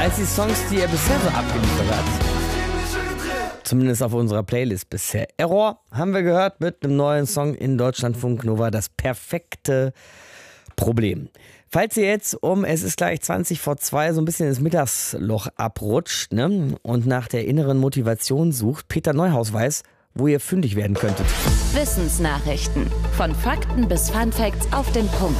als die Songs, die er bisher so abgeliefert hat. Zumindest auf unserer Playlist bisher. Error haben wir gehört mit einem neuen Song in Deutschlandfunk Nova, das perfekte Problem. Falls ihr jetzt es ist gleich 20 vor 2, so ein bisschen ins Mittagsloch abrutscht, ne, und nach der inneren Motivation sucht, Peter Neuhaus weiß, wo ihr fündig werden könntet. Wissensnachrichten. Von Fakten bis Funfacts auf den Punkt.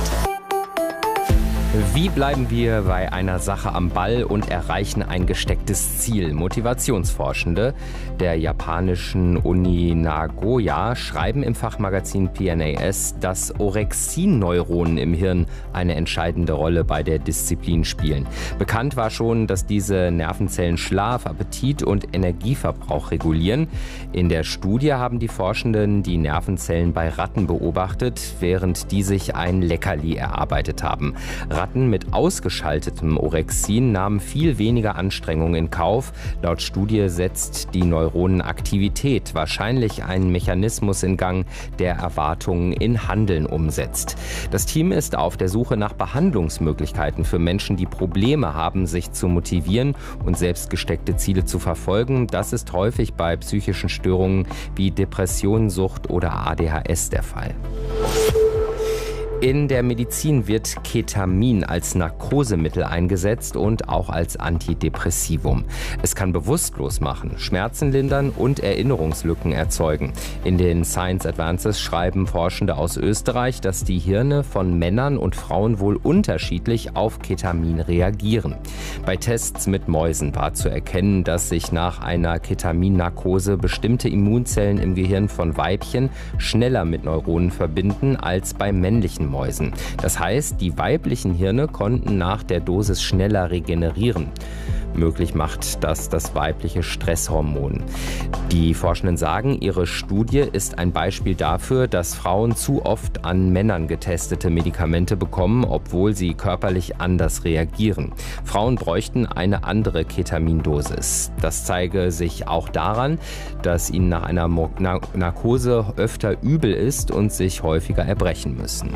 Wie bleiben wir bei einer Sache am Ball und erreichen ein gestecktes Ziel? Motivationsforschende der japanischen Uni Nagoya schreiben im Fachmagazin PNAS, dass Orexinneuronen im Hirn eine entscheidende Rolle bei der Disziplin spielen. Bekannt war schon, dass diese Nervenzellen Schlaf, Appetit und Energieverbrauch regulieren. In der Studie haben die Forschenden die Nervenzellen bei Ratten beobachtet, während die sich ein Leckerli erarbeitet haben. Ratten mit ausgeschaltetem Orexin nahmen viel weniger Anstrengung in Kauf. Laut Studie setzt die Neuronenaktivität wahrscheinlich einen Mechanismus in Gang, der Erwartungen in Handeln umsetzt. Das Team ist auf der Suche nach Behandlungsmöglichkeiten für Menschen, die Probleme haben, sich zu motivieren und selbst gesteckte Ziele zu verfolgen. Das ist häufig bei psychischen Störungen wie Depression, Sucht oder ADHS der Fall. In der Medizin wird Ketamin als Narkosemittel eingesetzt und auch als Antidepressivum. Es kann bewusstlos machen, Schmerzen lindern und Erinnerungslücken erzeugen. In den Science Advances schreiben Forschende aus Österreich, dass die Hirne von Männern und Frauen wohl unterschiedlich auf Ketamin reagieren. Bei Tests mit Mäusen war zu erkennen, dass sich nach einer Ketaminnarkose bestimmte Immunzellen im Gehirn von Weibchen schneller mit Neuronen verbinden als bei männlichen Mäusen. Das heißt, die weiblichen Hirne konnten nach der Dosis schneller regenerieren. Möglich macht das weibliche Stresshormon. Die Forschenden sagen, ihre Studie ist ein Beispiel dafür, dass Frauen zu oft an Männern getestete Medikamente bekommen, obwohl sie körperlich anders reagieren. Frauen bräuchten eine andere Ketamindosis. Das zeige sich auch daran, dass ihnen nach einer Narkose öfter übel ist und sich häufiger erbrechen müssen.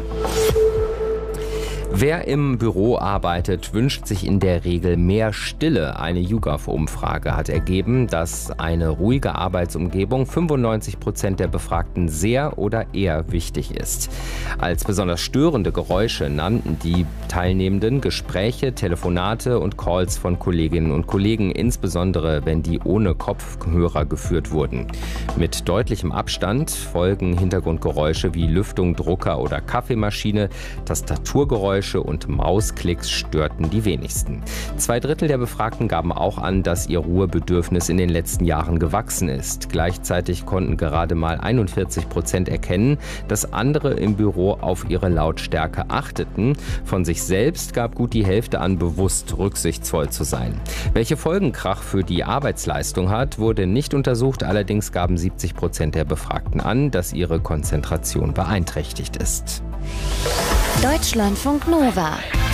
Wer im Büro arbeitet, wünscht sich in der Regel mehr Stille. Eine YouGov-Umfrage hat ergeben, dass eine ruhige Arbeitsumgebung 95% der Befragten sehr oder eher wichtig ist. Als besonders störende Geräusche nannten die Teilnehmenden Gespräche, Telefonate und Calls von Kolleginnen und Kollegen, insbesondere wenn die ohne Kopfhörer geführt wurden. Mit deutlichem Abstand folgen Hintergrundgeräusche wie Lüftung, Drucker oder Kaffeemaschine, Tastaturgeräusche und Mausklicks störten die wenigsten. 2/3 der Befragten gaben auch an, dass ihr Ruhebedürfnis in den letzten Jahren gewachsen ist. Gleichzeitig konnten gerade mal 41% erkennen, dass andere im Büro auf ihre Lautstärke achteten. Von sich selbst gab gut die Hälfte an, bewusst rücksichtsvoll zu sein. Welche Folgen Krach für die Arbeitsleistung hat, wurde nicht untersucht. Allerdings gaben 70% der Befragten an, dass ihre Konzentration beeinträchtigt ist. Deutschlandfunk Nova.